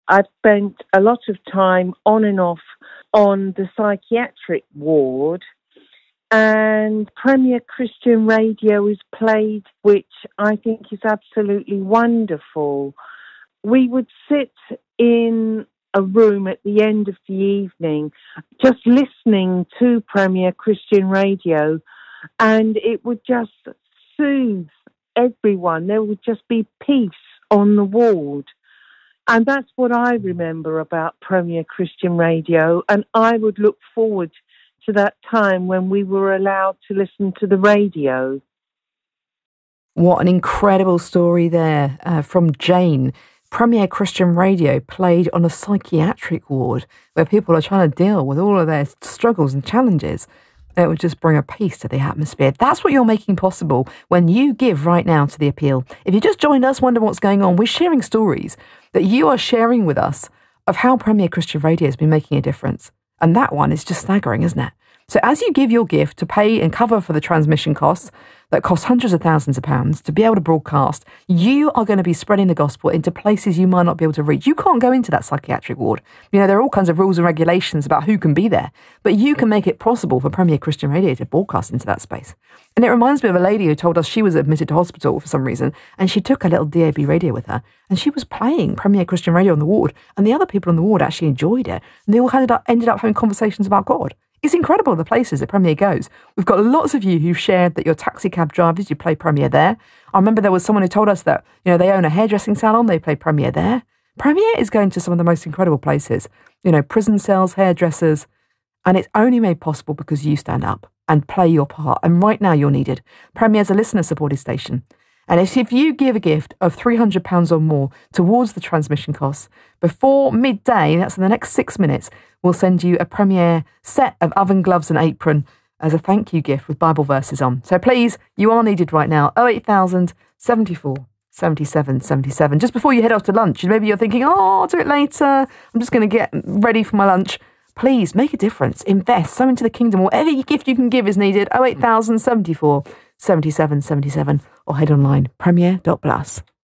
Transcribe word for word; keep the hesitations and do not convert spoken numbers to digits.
I've spent a lot of time on and off on the psychiatric ward, and Premier Christian Radio is played, which I think is absolutely wonderful. We would sit in a room at the end of the evening just listening to Premier Christian Radio, and it would just soothe everyone. There would just be peace on the ward. And that's what I remember about Premier Christian Radio, and I would look forward to that time when we were allowed to listen to the radio. What an incredible story there uh, from Jane. Premier Christian Radio played on a psychiatric ward where people are trying to deal with all of their struggles and challenges. It would just bring a peace to the atmosphere. That's what you're making possible when you give right now to the appeal. If you just joined us, wonder what's going on, we're sharing stories that you are sharing with us of how Premier Christian Radio has been making a difference. And that one is just staggering, isn't it? So as you give your gift to pay and cover for the transmission costs that cost hundreds of thousands of pounds to be able to broadcast, you are going to be spreading the gospel into places you might not be able to reach. You can't go into that psychiatric ward. You know, there are all kinds of rules and regulations about who can be there, but you can make it possible for Premier Christian Radio to broadcast into that space. And it reminds me of a lady who told us she was admitted to hospital for some reason, and she took a little D A B radio with her, and she was playing Premier Christian Radio on the ward, and the other people on the ward actually enjoyed it, and they all ended up, ended up having conversations about God. It's incredible the places that Premier goes. We've got lots of you who've shared that your taxi cab drivers, you play Premier there. I remember there was someone who told us that, you know, they own a hairdressing salon, they play Premier there. Premier is going to some of the most incredible places, you know, prison cells, hairdressers, and it's only made possible because you stand up and play your part. And right now you're needed. Premier is a listener-supported station. And if you give a gift of three hundred pounds or more towards the transmission costs, before midday, that's in the next six minutes, we'll send you a Premier set of oven gloves and apron as a thank you gift with Bible verses on. So please, you are needed right now. oh eight thousand, seventy-four, seventy-seven, seventy-seven. Just before you head off to lunch, and maybe you're thinking, oh, I'll do it later. I'm just going to get ready for my lunch. Please make a difference. Invest. Sow into the kingdom. Whatever gift you can give is needed. oh eight thousand, seventy-four, seventy-seven, seventy-seven. Or head online, premier dot plus.